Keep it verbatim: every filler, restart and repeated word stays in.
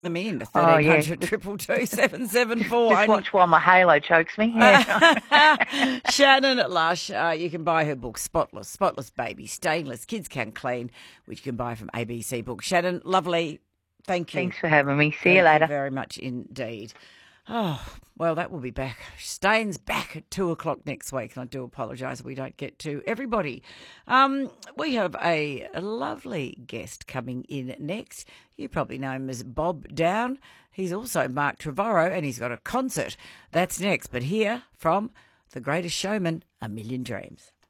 them in. Oh, thirteen yeah. hundred, two two two, seven seven four. Just watch while my halo chokes me. Yeah. Shannon Lush, uh, you can buy her book, Spotless, Spotless Baby, Stainless, Kids Can Clean, which you can buy from A B C Books. Shannon, lovely. Thank you. Thanks for having me. See Thank you later. You very much indeed. Oh, well, that will be back. Stain's back at two o'clock next week, and I do apologise we don't get to everybody. Um, we have a, a lovely guest coming in next. You probably know him as Bob Down. He's also Mark Trevorrow, and he's got a concert. That's next. But here from The Greatest Showman, A Million Dreams.